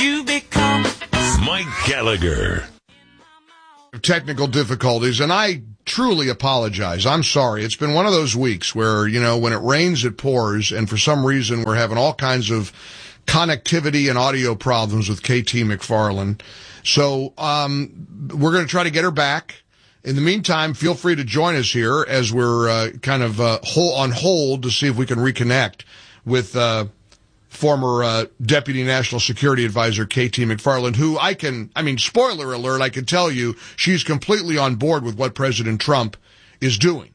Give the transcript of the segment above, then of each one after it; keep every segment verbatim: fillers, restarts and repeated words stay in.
You become Mike Gallagher. Technical difficulties, and I truly apologize. I'm sorry. It's been one of those weeks where, you know, when it rains, it pours, and for some reason we're having all kinds of connectivity and audio problems with K T McFarland. So um we're going to try to get her back. In the meantime, feel free to join us here as we're uh, kind of uh, whole on hold to see if we can reconnect with uh former uh, Deputy National Security Advisor K T McFarland, who I can, I mean, spoiler alert, I can tell you she's completely on board with what President Trump is doing.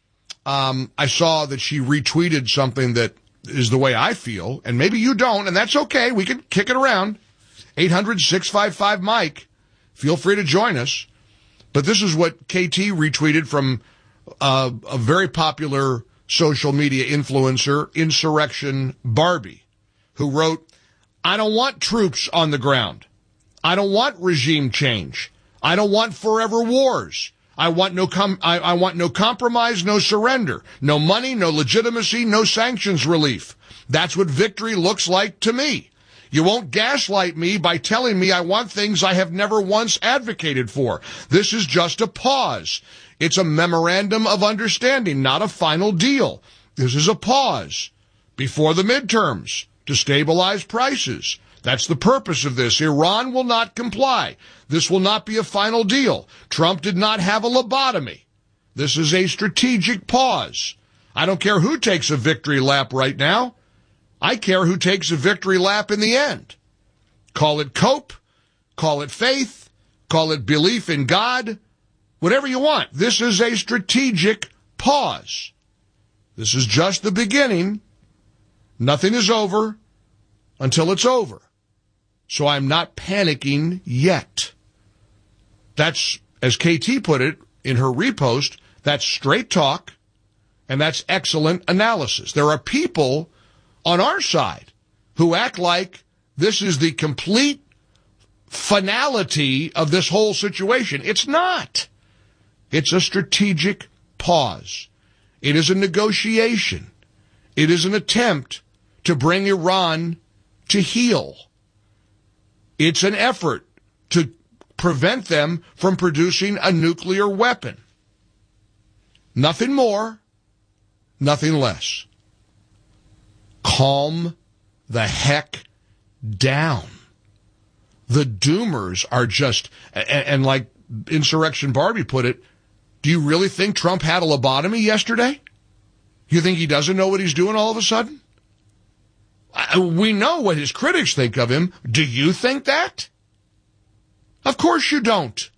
Um, I saw that she retweeted something that is the way I feel, and maybe you don't, and that's okay. We can kick it around. eight hundred, six five five, Mike. Feel free to join us. But this is what K T retweeted from uh, a very popular social media influencer, Insurrection Barbie, who wrote, I don't want troops on the ground. I don't want regime change. I don't want forever wars. I want no com- I, I want no compromise, no surrender, no money, no legitimacy, no sanctions relief. That's what victory looks like to me. You won't gaslight me by telling me I want things I have never once advocated for. This is just a pause. It's a memorandum of understanding, not a final deal. This is a pause before the midterms to stabilize prices. That's the purpose of this. Iran will not comply. This will not be a final deal. Trump did not have a lobotomy. This is a strategic pause. I don't care who takes a victory lap right now. I care who takes a victory lap in the end. Call it cope, call it faith, call it belief in God, whatever you want. This is a strategic pause. This is just the beginning. Nothing is over until it's over. So I'm not panicking yet. That's, as K T put it in her repost, that's straight talk, and that's excellent analysis. There are people on our side who act like this is the complete finality of this whole situation. It's not. It's a strategic pause. It is a negotiation. It is an attempt to bring Iran to heel. It's an effort to prevent them from producing a nuclear weapon. Nothing more, nothing less. Calm the heck down. The doomers are just, and, and like Insurrection Barbie put it, do you really think Trump had a lobotomy yesterday? You think he doesn't know what he's doing all of a sudden? We know what his critics think of him. Do you think that? Of course you don't.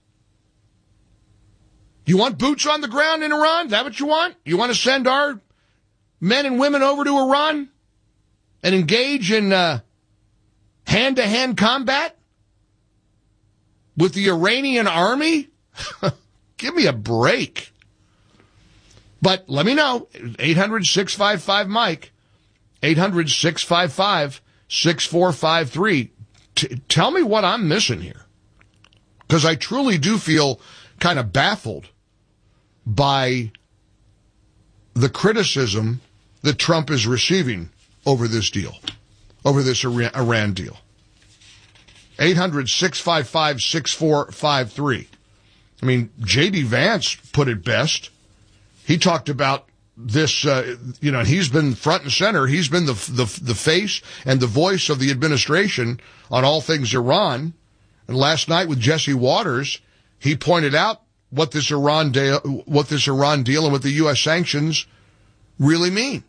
You want boots on the ground in Iran? Is that what you want? You want to send our men and women over to Iran and engage in uh, hand-to-hand combat with the Iranian army? Give me a break. But let me know. eight hundred, six five five, Mike. eight hundred, six five five, six four five three. T- tell me what I'm missing here. Because I truly do feel kind of baffled by the criticism that Trump is receiving over this deal, over this Iran, Iran deal. eight hundred, six five five, six four five three. I mean, J D Vance put it best. He talked about this, uh, you know, he's been front and center. He's been the, the the face and the voice of the administration on all things Iran. And last night with Jesse Waters, he pointed out what this Iran deal, what this Iran deal and what the U S sanctions really mean.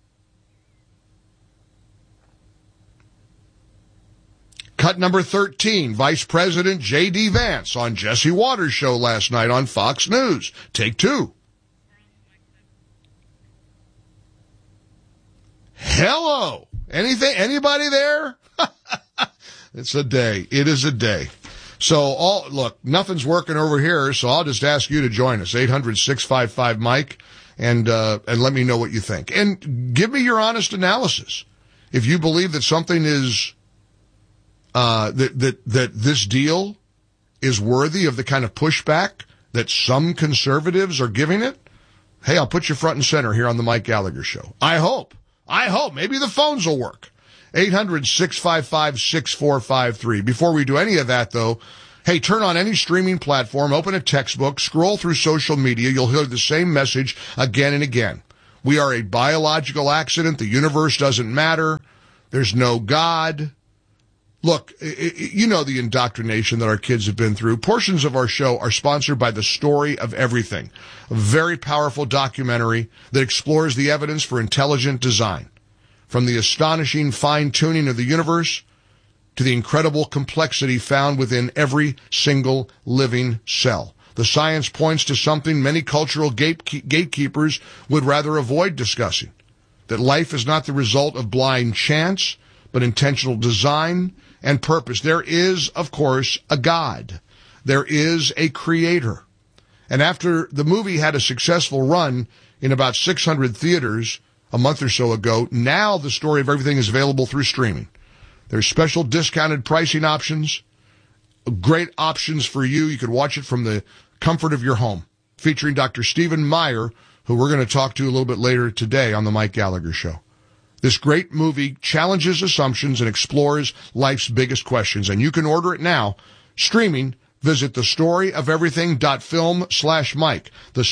Cut number thirteen, Vice President J D Vance on Jesse Waters' show last night on Fox News. Take two. Hello. Anything, anybody there? It's a day. It is a day. So all, look, nothing's working over here, so I'll just ask you to join us. eight hundred, six five five, Mike, and, uh, and let me know what you think. And give me your honest analysis. If you believe that something is, uh, that, that, that this deal is worthy of the kind of pushback that some conservatives are giving it, hey, I'll put you front and center here on the Mike Gallagher Show. I hope. I hope. Maybe the phones will work. eight hundred, six five five, six four five three. Before we do any of that, though, hey, turn on any streaming platform, open a textbook, scroll through social media. You'll hear the same message again and again. We are a biological accident. The universe doesn't matter. There's no God. Look, you know the indoctrination that our kids have been through. Portions of our show are sponsored by The Story of Everything, a very powerful documentary that explores the evidence for intelligent design. From the astonishing fine-tuning of the universe to the incredible complexity found within every single living cell. The science points to something many cultural gate- gatekeepers would rather avoid discussing, that life is not the result of blind chance, but intentional design and purpose. There is, of course, a God. There is a creator. And after the movie had a successful run in about six hundred theaters a month or so ago, now The Story of Everything is available through streaming. There's special discounted pricing options, great options for you. You can watch it from the comfort of your home, featuring Doctor Stephen Meyer, who we're going to talk to a little bit later today on the Mike Gallagher Show. This great movie challenges assumptions and explores life's biggest questions, and you can order it now, streaming. Visit thestoryofeverything.film slash Mike.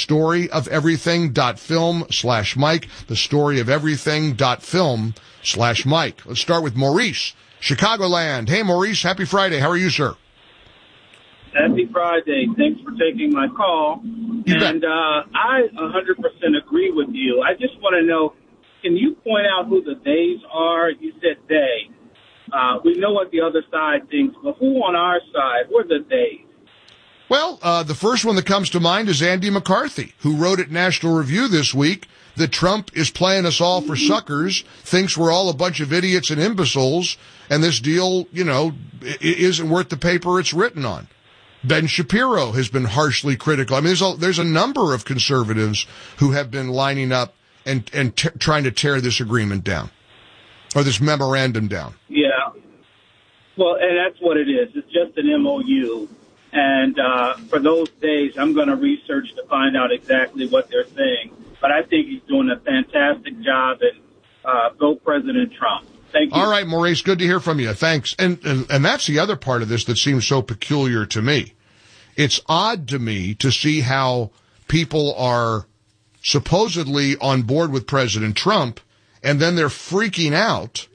Thestoryofeverything.film slash Mike. Thestoryofeverything.film slash Mike. Let's start with Maurice, Chicagoland. Hey, Maurice, happy Friday. How are you, sir? Happy Friday. Thanks for taking my call. You and bet. uh, I one hundred percent agree with you. I just want to know, can you point out who the theys are? You said they. Uh, we know what the other side thinks, but who on our side? We're the theys. Well, uh, the first one that comes to mind is Andy McCarthy, who wrote at National Review this week that Trump is playing us all for suckers, thinks we're all a bunch of idiots and imbeciles, and this deal, you know, isn't worth the paper it's written on. Ben Shapiro has been harshly critical. I mean, there's a, there's a number of conservatives who have been lining up and, and t- trying to tear this agreement down, or this memorandum down. Yeah. Well, and that's what it is. It's just an M O U. And uh, for those days, I'm going to research to find out exactly what they're saying. But I think he's doing a fantastic job, and uh, go President Trump. Thank you. All right, Maurice, good to hear from you. Thanks. And, and and that's the other part of this that seems so peculiar to me. It's odd to me to see how people are supposedly on board with President Trump, and then they're freaking out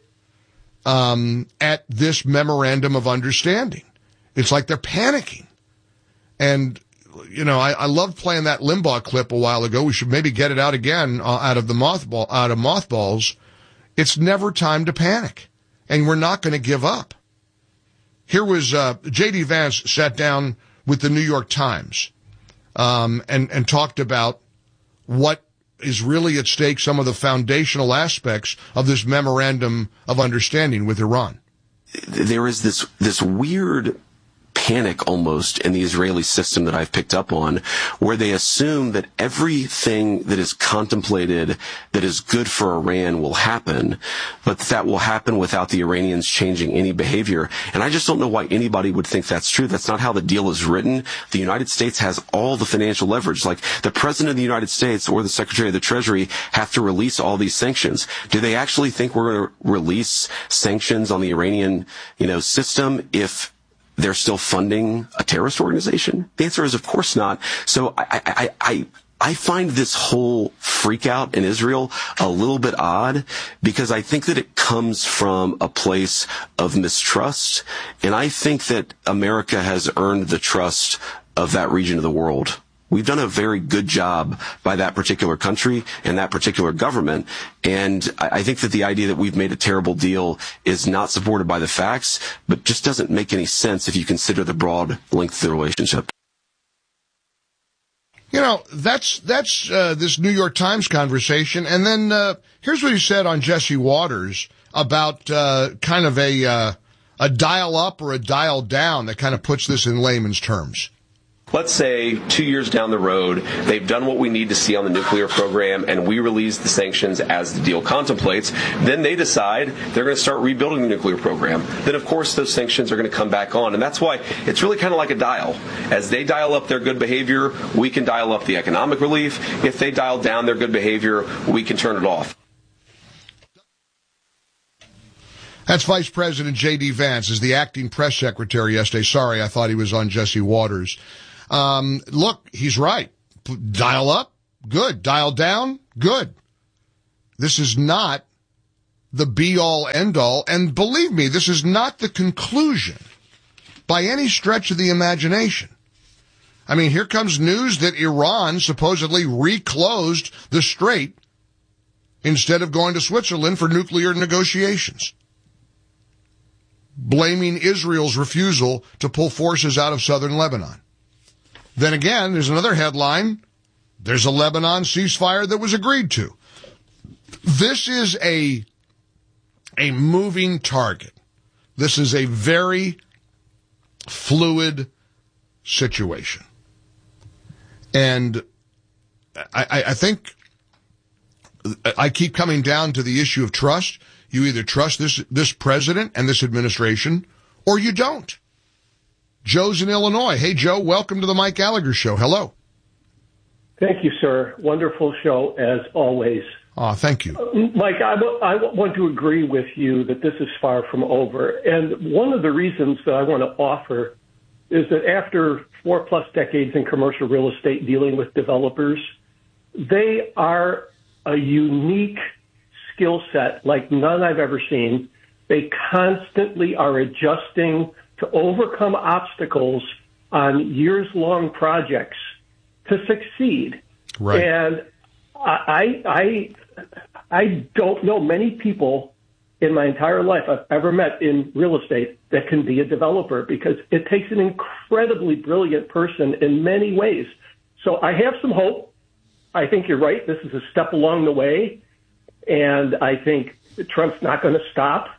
um, at this memorandum of understanding. It's like they're panicking. And, you know, I, I loved playing that Limbaugh clip a while ago. We should maybe get it out again uh, out of the mothball, out of mothballs. It's never time to panic, and we're not going to give up. Here was uh, J D. Vance sat down with the New York Times um, and, and talked about what is really at stake, some of the foundational aspects of this memorandum of understanding with Iran. There is this this weird panic almost in the Israeli system that I've picked up on, where they assume that everything that is contemplated that is good for Iran will happen, but that will happen without the Iranians changing any behavior. And I just don't know why anybody would think that's true. That's not how the deal is written. The United States has all the financial leverage. Like, the President of the United States or the Secretary of the Treasury have to release all these sanctions. Do they actually think we're going to release sanctions on the Iranian, you know, system if they're still funding a terrorist organization? The answer is, of course not. So I, I, I, I find this whole freak out in Israel a little bit odd, because I think that it comes from a place of mistrust. And I think that America has earned the trust of that region of the world. We've done a very good job by that particular country and that particular government. And I think that the idea that we've made a terrible deal is not supported by the facts, but just doesn't make any sense if you consider the broad length of the relationship. You know, that's that's uh, this New York Times conversation. And then uh, here's what he said on Jesse Waters about uh, kind of a, uh, a dial up or a dial down that kind of puts this in layman's terms. Let's say two years down the road, they've done what we need to see on the nuclear program, and we release the sanctions as the deal contemplates. Then they decide they're going to start rebuilding the nuclear program. Then, of course, those sanctions are going to come back on. And that's why it's really kind of like a dial. As they dial up their good behavior, we can dial up the economic relief. If they dial down their good behavior, we can turn it off. That's Vice President J D. Vance, is the acting press secretary yesterday. Sorry, I thought he was on Jesse Waters. Um, look, he's right. Dial up, good. Dial down, good. This is not the be-all, end-all. And believe me, this is not the conclusion by any stretch of the imagination. I mean, here comes news that Iran supposedly reclosed the strait instead of going to Switzerland for nuclear negotiations, blaming Israel's refusal to pull forces out of southern Lebanon. Then again, there's another headline. There's a Lebanon ceasefire that was agreed to. This is a, a moving target. This is a very fluid situation. And I, I think I keep coming down to the issue of trust. You either trust this, this president and this administration, or you don't. Joe's in Illinois. Hey, Joe, welcome to the Mike Gallagher Show. Hello. Thank you, sir. Wonderful show, as always. Oh, thank you. Uh, Mike, I, w- I w- want to agree with you that this is far from over. And one of the reasons that I want to offer is that after four-plus decades in commercial real estate dealing with developers, they are a unique skill set like none I've ever seen. They constantly are adjusting to overcome obstacles on years-long projects to succeed. Right. And I, I, I don't know many people in my entire life I've ever met in real estate that can be a developer, because it takes an incredibly brilliant person in many ways. So I have some hope. I think you're right. This is a step along the way. And I think Trump's not going to stop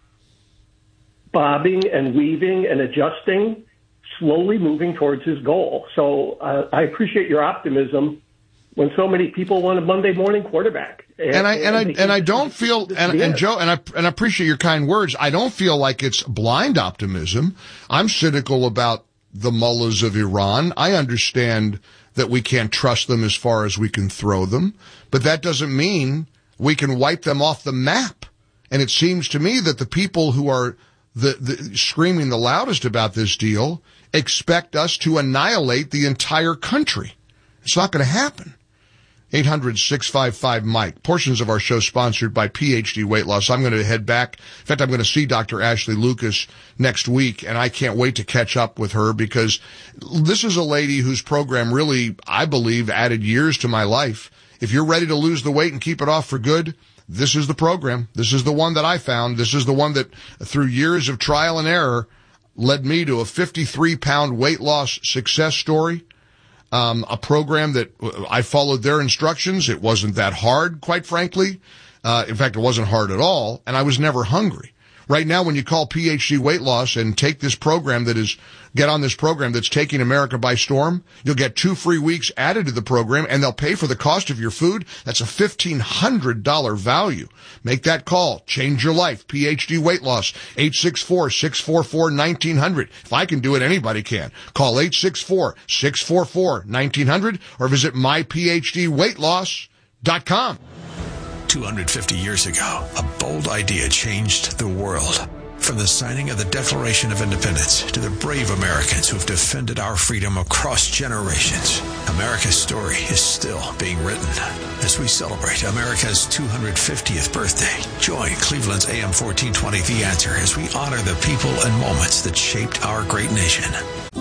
bobbing and weaving and adjusting, slowly moving towards his goal. So uh, I appreciate your optimism when so many people want a Monday morning quarterback. And, and I and I and I don't this, feel this and, and Joe and I and I appreciate your kind words. I don't feel like it's blind optimism. I'm cynical about the mullahs of Iran. I understand that we can't trust them as far as we can throw them, but that doesn't mean we can wipe them off the map. And it seems to me that the people who are the, the screaming the loudest about this deal expect us to annihilate the entire country. It's not going to happen. eight hundred, six five five, Mike. Portions of our show sponsored by P H D Weight Loss. I'm going to head back. In fact, I'm going to see Doctor Ashley Lucas next week, and I can't wait to catch up with her, because this is a lady whose program really, I believe, added years to my life. If you're ready to lose the weight and keep it off for good, this is the program. This is the one that I found. This is the one that, through years of trial and error, led me to a fifty-three pound weight loss success story. Um, a program that I followed their instructions. It wasn't that hard, quite frankly. Uh, in fact, it wasn't hard at all, and I was never hungry. Right now, when you call P H D Weight Loss and take this program that is, get on this program that's taking America by storm, you'll get two free weeks added to the program, and they'll pay for the cost of your food. That's a fifteen hundred dollars value. Make that call. Change your life. P H D Weight Loss, eight six four, six four four, one nine zero zero. If I can do it, anybody can. Call eight six four, six four four, one nine zero zero or visit my p h d weight loss dot com. two hundred fifty years ago, a bold idea changed the world. From the signing of the Declaration of Independence to the brave Americans who have defended our freedom across generations, America's story is still being written. As we celebrate America's two hundred fiftieth birthday, join Cleveland's A M fourteen twenty The Answer as we honor the people and moments that shaped our great nation.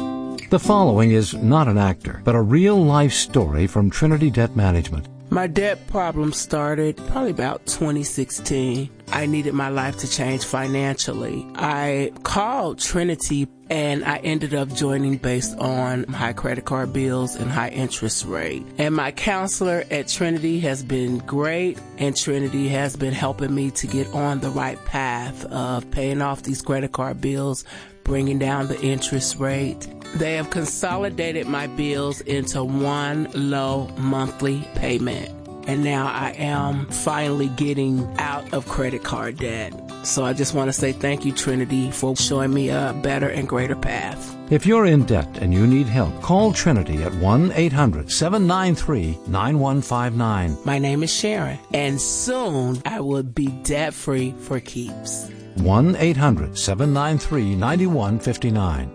The following is not an actor, but a real-life story from Trinity Debt Management. My debt problem started probably about twenty sixteen. I needed my life to change financially. I called Trinity and I ended up joining based on high credit card bills and high interest rate. And my counselor at Trinity has been great, and Trinity has been helping me to get on the right path of paying off these credit card bills, bringing down the interest rate. They have consolidated my bills into one low monthly payment. And now I am finally getting out of credit card debt. So I just want to say thank you, Trinity, for showing me a better and greater path. If you're in debt and you need help, call Trinity at one eight hundred, seven nine three, nine one five nine. My name is Sharon, and soon I will be debt-free for keeps. one eight hundred seven nine three nine one five nine.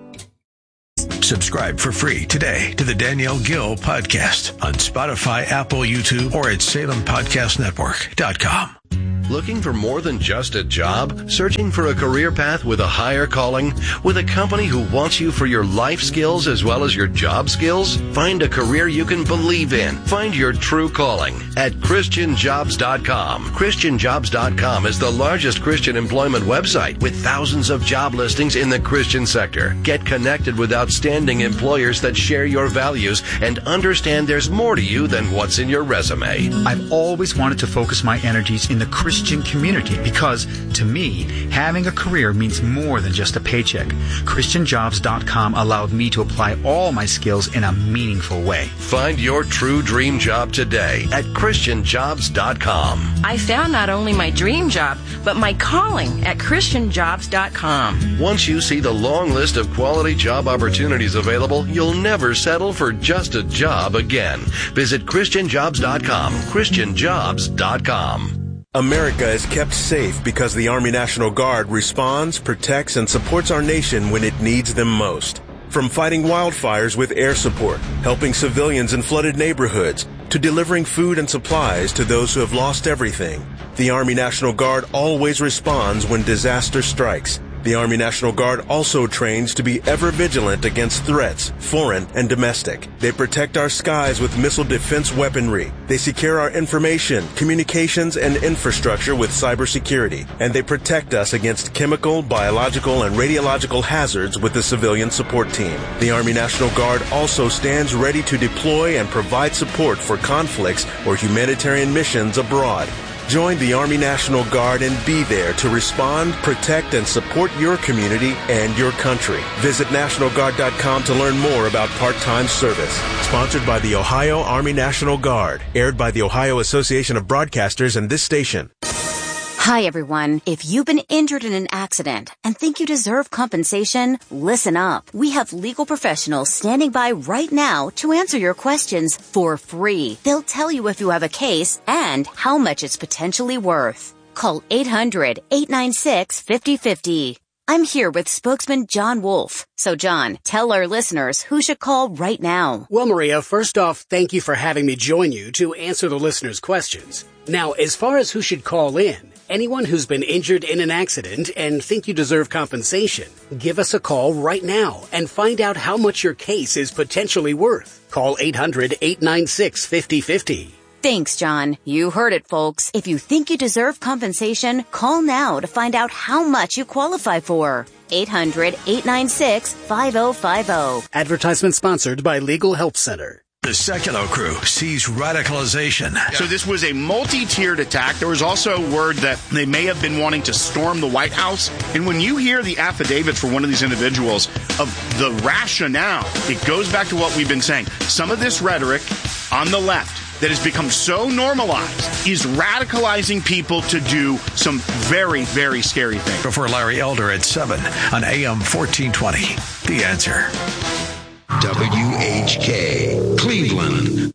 Subscribe for free today to the Danielle Gill Podcast on Spotify, Apple, YouTube, or at Salem Podcast Network dot com. Looking for more than just a job? Searching for a career path with a higher calling? With a company who wants you for your life skills as well as your job skills? Find a career you can believe in. Find your true calling at Christian Jobs dot com. Christian Jobs dot com is the largest Christian employment website with thousands of job listings in the Christian sector. Get connected with outstanding employers that share your values and understand there's more to you than what's in your resume. I've always wanted to focus my energies in the Christian community because, to me, having a career means more than just a paycheck. Christian Jobs dot com allowed me to apply all my skills in a meaningful way. Find your true dream job today at Christian Jobs dot com. I found not only my dream job, but my calling at Christian Jobs dot com. Once you see the long list of quality job opportunities available, you'll never settle for just a job again. Visit Christian Jobs dot com. Christian Jobs dot com. America is kept safe because the Army National Guard responds, protects, and supports our nation when it needs them most. From fighting wildfires with air support, helping civilians in flooded neighborhoods, to delivering food and supplies to those who have lost everything, the Army National Guard always responds when disaster strikes. The Army National Guard also trains to be ever vigilant against threats, foreign and domestic. They protect our skies with missile defense weaponry. They secure our information, communications, and infrastructure with cybersecurity. And they protect us against chemical, biological, and radiological hazards with the civilian support team. The Army National Guard also stands ready to deploy and provide support for conflicts or humanitarian missions abroad. Join the Army National Guard and be there to respond, protect, and support your community and your country. Visit National Guard dot com to learn more about part-time service. Sponsored by the Ohio Army National Guard. Aired by the Ohio Association of Broadcasters and this station. Hi, everyone. If you've been injured in an accident and think you deserve compensation, listen up. We have legal professionals standing by right now to answer your questions for free. They'll tell you if you have a case and how much it's potentially worth. Call eight hundred eight nine six five oh five oh. I'm here with spokesman John Wolf. So, John, tell our listeners who should call right now. Well, Maria, first off, thank you for having me join you to answer the listeners' questions. Now, as far as who should call in, anyone who's been injured in an accident and think you deserve compensation, give us a call right now and find out how much your case is potentially worth. Call eight hundred eight nine six five oh five oh. Thanks, John. You heard it, folks. If you think you deserve compensation, call now to find out how much you qualify for. eight hundred eight nine six five oh five oh. Advertisement sponsored by Legal Help Center. The Sekulow crew sees radicalization. So this was a multi-tiered attack. There was also word that they may have been wanting to storm the White House. And when you hear the affidavits for one of these individuals of the rationale, it goes back to what we've been saying. Some of this rhetoric on the left that has become so normalized is radicalizing people to do some very, very scary things. Before Larry Elder at seven on A M fourteen twenty. The Answer. W H K, Cleveland.